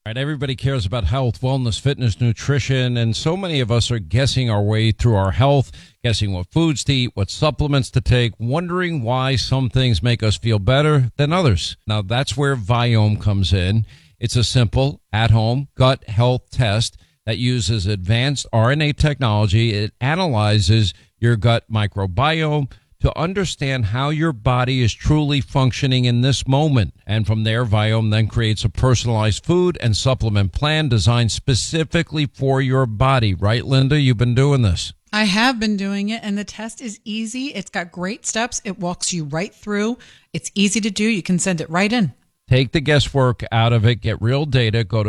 Right, everybody cares about health, wellness, fitness, nutrition, and so many of us are guessing our way through our health, guessing what foods to eat, what supplements to take, wondering why some things make us feel better than others. Now, that's where Viome comes in. It's a simple, at-home gut health test that uses advanced RNA technology. It analyzes your gut microbiome to understand how your body is truly functioning in this moment. And from there, Viome then creates a personalized food and supplement plan designed specifically for your body. Right, Linda? You've been doing this. I have been doing it, and the test is easy. It's got great steps. It walks you right through. It's easy to do. You can send it right in. Take the guesswork out of it. Get real data. Go to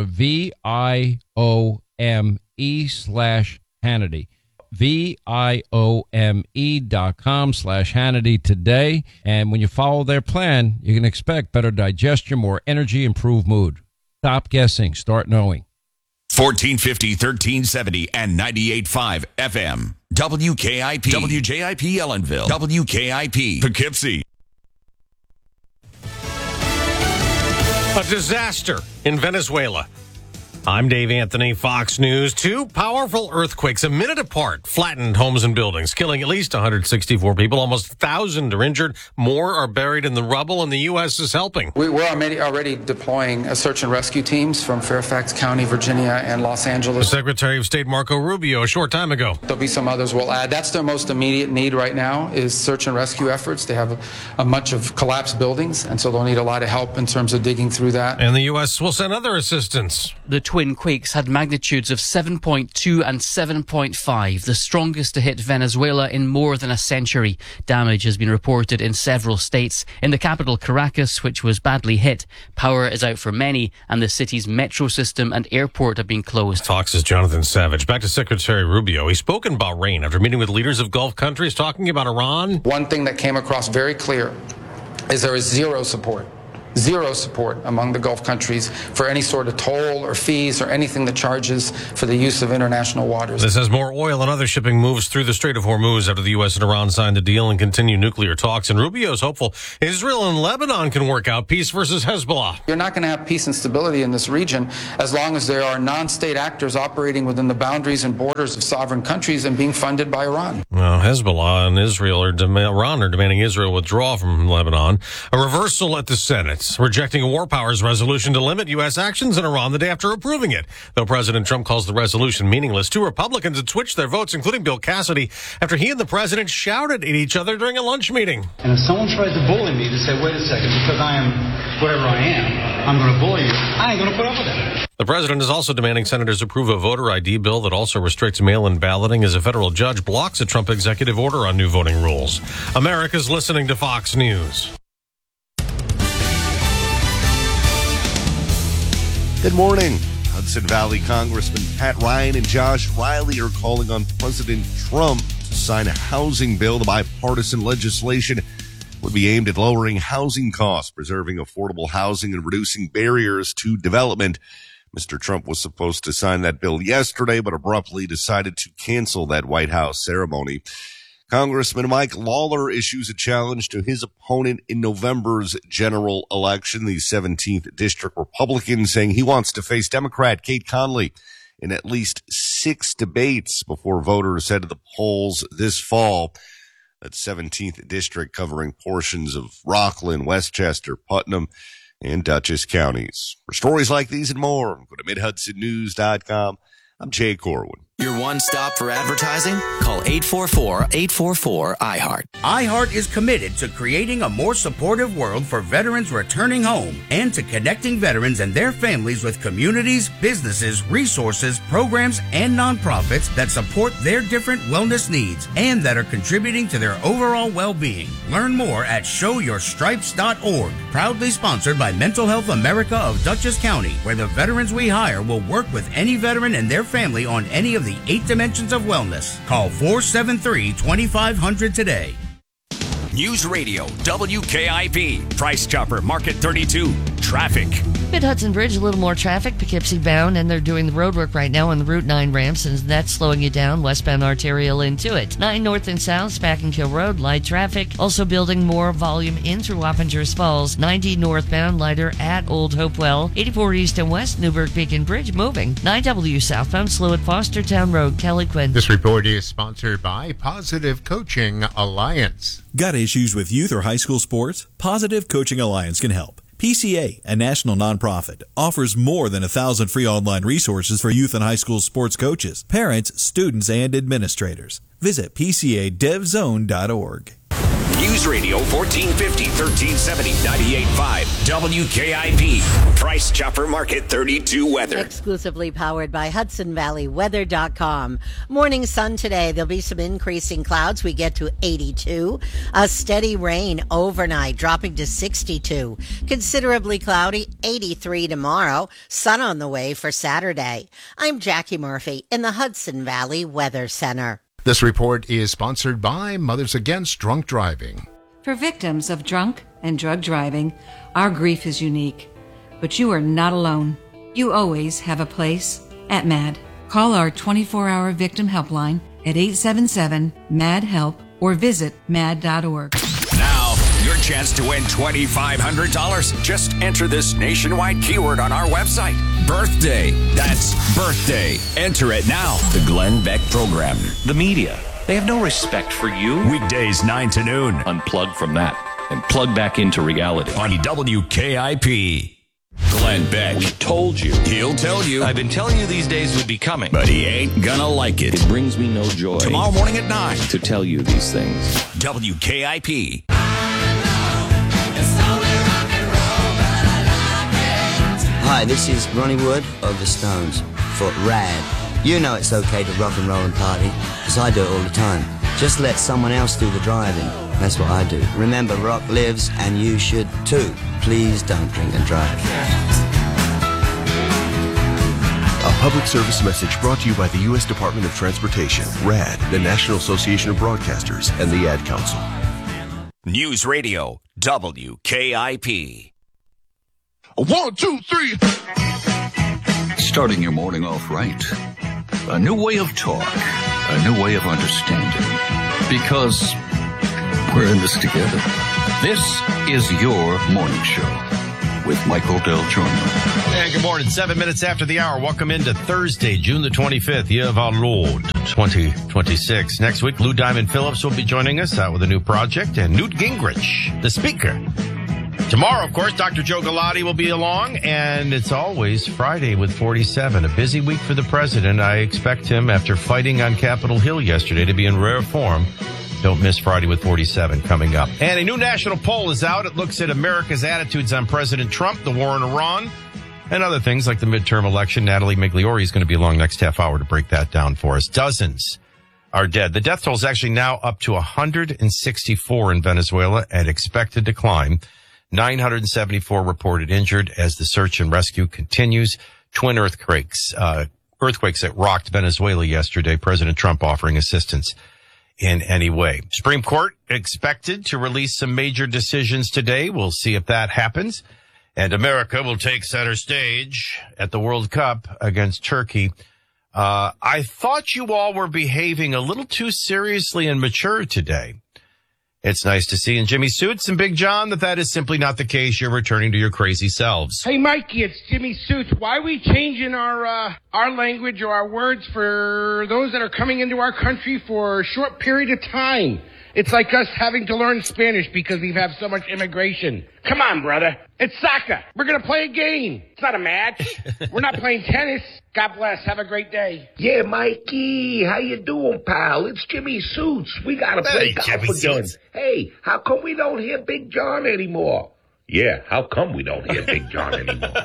VIOME/Hannity. VIOME.com/Hannity today. And when you follow their plan, you can expect better digestion, more energy, improved mood. Stop guessing. Start knowing. 1450, 1370, and 98.5 FM. WKIP. WJIP Ellenville. WKIP Poughkeepsie. A disaster in Venezuela. I'm Dave Anthony, Fox News. Two powerful earthquakes a minute apart flattened homes and buildings, killing at least 164 people. Almost 1,000 are injured. More are buried in the rubble, and the U.S. is helping. We're already deploying search and rescue teams from Fairfax County, Virginia, and Los Angeles. The Secretary of State Marco Rubio a short time ago. There'll be some others we'll add. That's their most immediate need right now is search and rescue efforts. They have a bunch of collapsed buildings, and so they'll need a lot of help in terms of digging through that. And the U.S. will send other assistance. The twin quakes had magnitudes of 7.2 and 7.5, the strongest to hit Venezuela in more than a century. Damage has been reported in several states. In the capital, Caracas, which was badly hit, power is out for many, and the city's metro system and airport have been closed. Fox's Jonathan Savage. Back to Secretary Rubio. He spoke in Bahrain after meeting with leaders of Gulf countries talking about Iran. One thing that came across very clear is there is zero support among the Gulf countries for any sort of toll or fees or anything that charges for the use of international waters. This has more oil and other shipping moves through the Strait of Hormuz after the U.S. and Iran signed a deal and continue nuclear talks. And Rubio's hopeful Israel and Lebanon can work out peace versus Hezbollah. You're not going to have peace and stability in this region as long as there are non-state actors operating within the boundaries and borders of sovereign countries and being funded by Iran. Well, Hezbollah and Iran are demanding Israel withdraw from Lebanon. A reversal at the Senate, rejecting a war powers resolution to limit U.S. actions in Iran the day after approving it. Though President Trump calls the resolution meaningless, two Republicans had switched their votes, including Bill Cassidy, after he and the president shouted at each other during a lunch meeting. And if someone tries to bully me to say, wait a second, because I am whatever I am, I'm going to bully you, I ain't going to put up with that. The president is also demanding senators approve a voter ID bill that also restricts mail-in balloting as a federal judge blocks a Trump executive order on new voting rules. America's listening to Fox News. Good morning. Hudson Valley Congressman Pat Ryan and Josh Riley are calling on President Trump to sign a housing bill. The bipartisan legislation would be aimed at lowering housing costs, preserving affordable housing, and reducing barriers to development. Mr. Trump was supposed to sign that bill yesterday, but abruptly decided to cancel that White House ceremony. Congressman Mike Lawler issues a challenge to his opponent in November's general election, the 17th District Republican, saying he wants to face Democrat Kate Conley in at least 6 debates before voters head to the polls this fall. That 17th District covering portions of Rockland, Westchester, Putnam, and Dutchess counties. For stories like these and more, go to MidHudsonNews.com. I'm Jay Corwin. Your one stop for advertising? Call 844-844-IHEART. iHeart is committed to creating a more supportive world for veterans returning home and to connecting veterans and their families with communities, businesses, resources, programs, and nonprofits that support their different wellness needs and that are contributing to their overall well-being. Learn more at showyourstripes.org. Proudly sponsored by Mental Health America of Dutchess County, where the veterans we hire will work with any veteran and their family on any of the 8 dimensions of wellness. Call 473-2500 today. News Radio, WKIP, Price Chopper, Market 32, traffic. Mid-Hudson Bridge, a little more traffic, Poughkeepsie bound, and they're doing the road work right now on the Route 9 ramps, and that's slowing you down, westbound arterial into it. 9 north and south, Spackenkill Road, light traffic, also building more volume in through Wappingers Falls. 90 northbound, lighter at Old Hopewell. 84 east and west, Newburgh Beacon Bridge, moving. 9W southbound, slow at Fostertown Road, Kelly Quinn. This report is sponsored by Positive Coaching Alliance. Got issues with youth or high school sports? Positive Coaching Alliance can help. PCA, a national nonprofit, offers more than 1,000 free online resources for youth and high school sports coaches, parents, students, and administrators. Visit PCADevZone.org. News Radio 1450, 1370, 98.5, WKIP. Price Chopper Market 32 weather. Exclusively powered by HudsonValleyWeather.com. Morning sun today. There'll be some increasing clouds. We get to 82. A steady rain overnight, dropping to 62. Considerably cloudy, 83 tomorrow. Sun on the way for Saturday. I'm Jackie Murphy in the Hudson Valley Weather Center. This report is sponsored by Mothers Against Drunk Driving. For victims of drunk and drug driving, our grief is unique. But you are not alone. You always have a place at MAD. Call our 24-hour victim helpline at 877-MAD-HELP or visit mad.org. Now, your chance to win $2,500. Just enter this nationwide keyword on our website. Birthday. That's birthday. Enter it now. The Glenn Beck Program. The media, they have no respect for you. Weekdays 9 to noon. Unplug from that and plug back into reality. On WKIP. Glenn Beck. We told you. He'll tell you. I've been telling you these days would be coming. But he ain't gonna like it. It brings me no joy. Tomorrow morning at 9. To tell you these things. WKIP. Hi, this is Ronnie Wood of the Stones for Rad. You know it's okay to rock and roll and party, because I do it all the time. Just let someone else do the driving. That's what I do. Remember, rock lives, and you should too. Please don't drink and drive. A public service message brought to you by the U.S. Department of Transportation, RAD, the National Association of Broadcasters, and the Ad Council. News Radio, WKIP. 1, 2, 3. Starting your morning off right. A new way of talk. A new way of understanding. Because we're in this together. This is your morning show with Michael Del Giorno. And good morning. 7 minutes after the hour. Welcome into Thursday, June the 25th, year of our Lord, 2026. Next week, Lou Diamond Phillips will be joining us out with a new project, and Newt Gingrich, the speaker. Tomorrow, of course, Dr. Joe Galati will be along, and it's always Friday with 47. A busy week for the president. I expect him, after fighting on Capitol Hill yesterday, to be in rare form. Don't miss Friday with 47 coming up. And a new national poll is out. It looks at America's attitudes on President Trump, the war in Iran, and other things like the midterm election. Natalie Migliori is going to be along next half hour to break that down for us. Dozens are dead. The death toll is actually now up to 164 in Venezuela and expected to climb. 974 reported injured as the search and rescue continues. Twin earthquakes that rocked Venezuela yesterday. President Trump offering assistance in any way. Supreme Court expected to release some major decisions today. We'll see if that happens. And America will take center stage at the World Cup against Turkey. I thought you all were behaving a little too seriously and mature today. It's nice to see in Jimmy Suits and Big John that is simply not the case. You're returning to your crazy selves. Hey, Mikey, it's Jimmy Suits. Why are we changing our language or our words for those that are coming into our country for a short period of time? It's like us having to learn Spanish because we have so much immigration. Come on, brother. It's soccer. We're going to play a game. It's not a match. We're not playing tennis. God bless. Have a great day. Yeah, Mikey. How you doing, pal? It's Jimmy Suits. We got to play golf again. Hey, how come we don't hear Big John anymore? Yeah, how come we don't hear Big John anymore?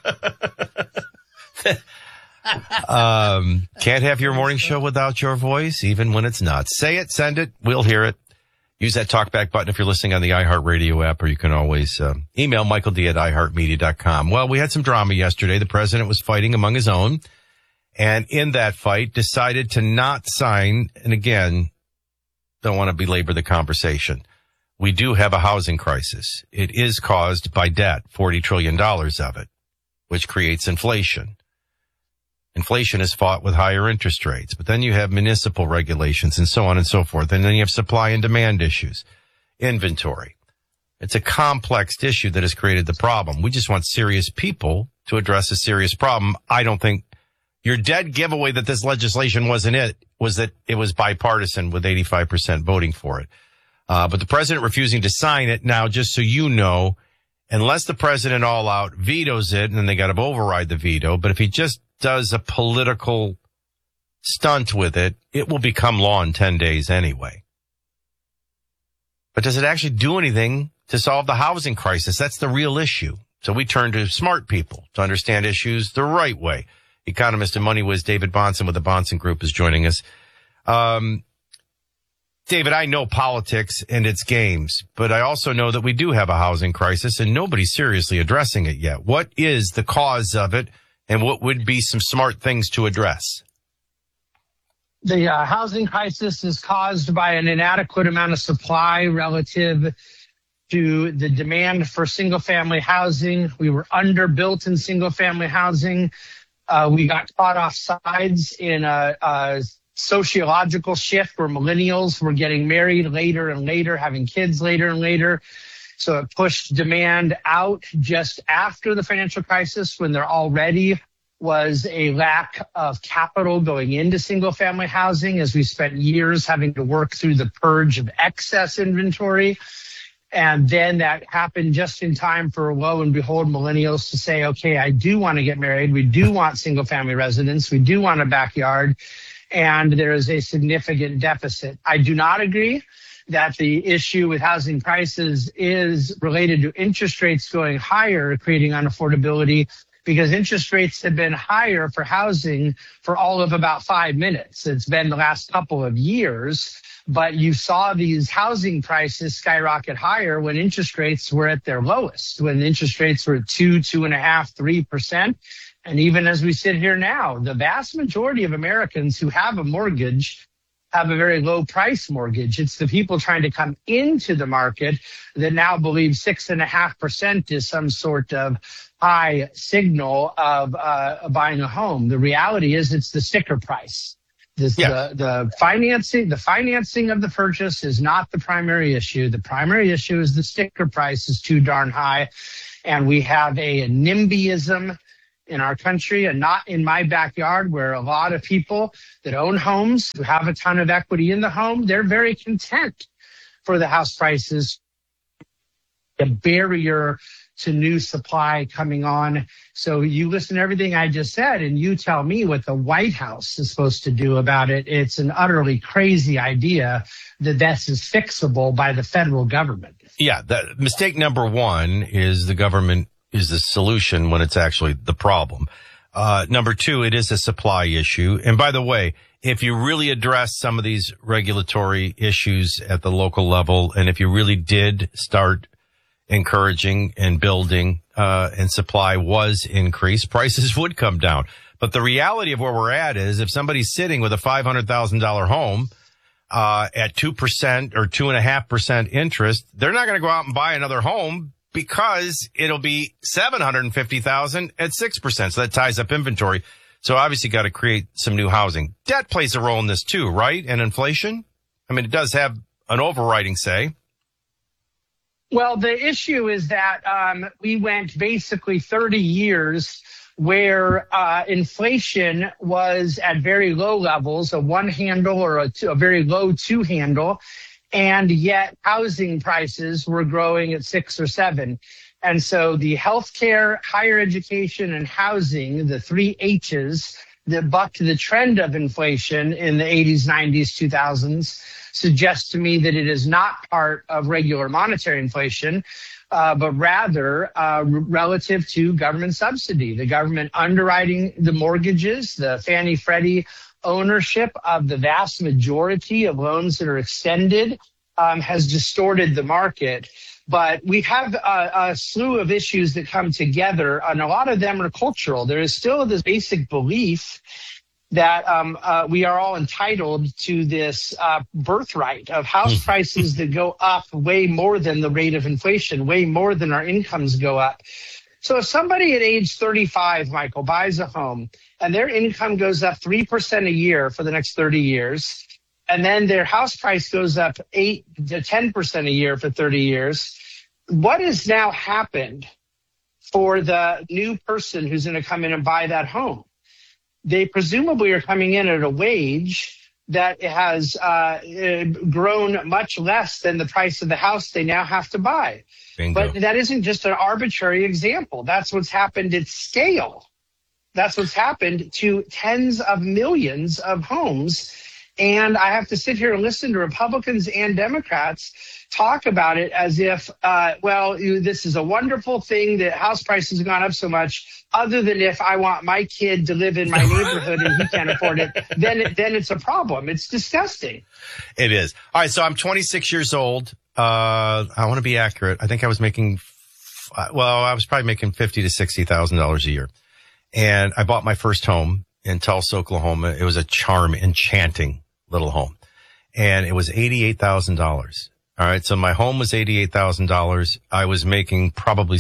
Can't have your morning show without your voice, even when it's not. Say it, send it, we'll hear it. Use that talkback button if you're listening on the iHeartRadio app, or you can always email michaeld@iheartmedia.com. Well, we had some drama yesterday. The president was fighting among his own, and in that fight decided to not sign, and again, don't want to belabor the conversation, we do have a housing crisis. It is caused by debt, $40 trillion of it, which creates inflation. Inflation is fought with higher interest rates, but then you have municipal regulations and so on and so forth. And then you have supply and demand issues, inventory. It's a complex issue that has created the problem. We just want serious people to address a serious problem. I don't think your dead giveaway that this legislation wasn't it, was that it was bipartisan with 85% voting for it. But the president refusing to sign it now, just so you know, unless the president all out vetoes it, and then they got to override the veto. But if he just does a political stunt with it, it will become law in 10 days anyway. But does it actually do anything to solve the housing crisis? That's the real issue. So we turn to smart people to understand issues the right way. Economist and money whiz David Bahnsen with the Bahnsen Group is joining us. David, I know politics and its games, but I also know that we do have a housing crisis and nobody's seriously addressing it yet. What is the cause of it, and what would be some smart things to address? The housing crisis is caused by an inadequate amount of supply relative to the demand for single-family housing. We were underbuilt in single-family housing. We got caught off sides in a sociological shift where millennials were getting married later and later, having kids later and later. So it pushed demand out just after the financial crisis, when there already was a lack of capital going into single family housing, as we spent years having to work through the purge of excess inventory. And then that happened just in time for, lo and behold, millennials to say, okay, I do want to get married. We do want single family residence. We do want a backyard. And there is a significant deficit. I do not agree that the issue with housing prices is related to interest rates going higher, creating unaffordability, because interest rates have been higher for housing for all of about 5 minutes. It's been the last couple of years, but you saw these housing prices skyrocket higher when interest rates were at their lowest, when interest rates were at 2.5%, 3%. And even as we sit here now, the vast majority of Americans who have a mortgage have a very low price mortgage. It's the people trying to come into the market that now believe 6.5% is some sort of high signal of buying a home. The reality is it's the sticker price. The financing of the purchase is not the primary issue. The primary issue is the sticker price is too darn high. And we have a NIMBYism in our country, and not in my backyard, where a lot of people that own homes, who have a ton of equity in the home, they're very content for the house prices, a barrier to new supply coming on. So you listen to everything I just said, and you tell me what the White House is supposed to do about it. It's an utterly crazy idea that this is fixable by the federal government. Yeah, mistake number one is the government is the solution when it's actually the problem. Number two, it is a supply issue. And by the way, if you really address some of these regulatory issues at the local level, and if you really did start encouraging and building, and supply was increased, prices would come down. But the reality of where we're at is if somebody's sitting with a $500,000 home, at 2% or 2.5% interest, they're not going to go out and buy another home, because it'll be $750,000 at 6%. So that ties up inventory. So obviously got to create some new housing. Debt plays a role in this too, right? And inflation? I mean, it does have an overriding say. Well, the issue is that we went basically 30 years where inflation was at very low levels, a one handle or a very low two handle. And yet housing prices were growing at 6 or 7. And so the healthcare, higher education, and housing, the 3 H's that bucked the trend of inflation in the 80s, 90s, 2000s, suggests to me that it is not part of regular monetary inflation, but rather relative to government subsidy, the government underwriting the mortgages, the Fannie Freddie ownership of the vast majority of loans that are extended has distorted the market. But we have a slew of issues that come together, and a lot of them are cultural. There is still this basic belief that we are all entitled to this birthright of house prices that go up way more than the rate of inflation, way more than our incomes go up. So if somebody at age 35, Michael, buys a home and their income goes up 3% a year for the next 30 years, and then their house price goes up 8 to 10% a year for 30 years, what has now happened for the new person who's going to come in and buy that home? They presumably are coming in at a wage that has grown much less than the price of the house they now have to buy. Bingo. But that isn't just an arbitrary example. That's what's happened at scale. That's what's happened to tens of millions of homes. And I have to sit here and listen to Republicans and Democrats talk about it as if, this is a wonderful thing that house prices have gone up so much, other than if I want my kid to live in my neighborhood and he can't afford it, then it's a problem. It's disgusting. It is. All right, so I'm 26 years old. I want to be accurate. I think I was making, I was probably making $50,000 to $60,000 a year. And I bought my first home in Tulsa, Oklahoma. It was a enchanting little home. And it was $88,000. All right. So my home was $88,000. I was making probably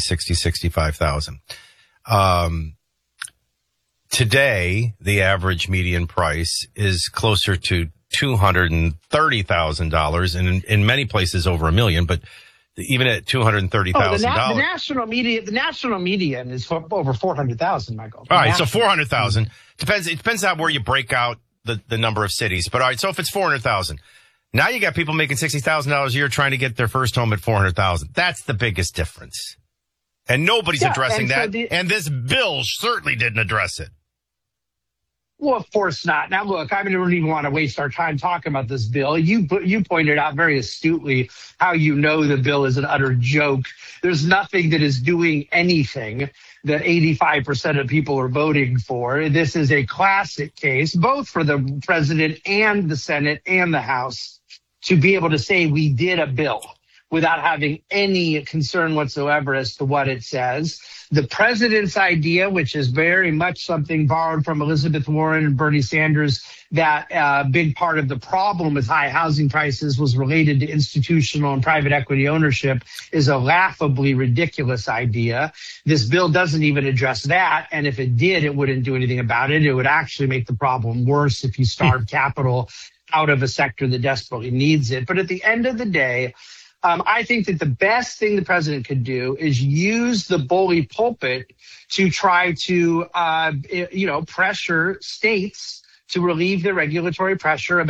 $65,000. Today, the average median price is closer to $230,000 and in many places over $1 million, but even at $230,000. The national median is over 400,000, Michael. All right. So 400,000 depends. It depends on where you break out the number of cities. But all right. So if it's 400,000, now you got people making $60,000 a year trying to get their first home at 400,000. That's the biggest difference. And nobody's addressing that. And this bill certainly didn't address it. Well, of course not. Now, look, I don't even want to waste our time talking about this bill. You pointed out very astutely how you know the bill is an utter joke. There's nothing that is doing anything that 85% of people are voting for. This is a classic case, both for the president and the Senate and the House, to be able to say we did a bill without having any concern whatsoever as to what it says. The president's idea, which is very much something borrowed from Elizabeth Warren and Bernie Sanders, that a big part of the problem with high housing prices was related to institutional and private equity ownership, is a laughably ridiculous idea. This bill doesn't even address that. And if it did, it wouldn't do anything about it. It would actually make the problem worse if you starve capital out of a sector that desperately needs it. But at the end of the day, I think that the best thing the president could do is use the bully pulpit to try to, pressure states to relieve the regulatory pressure about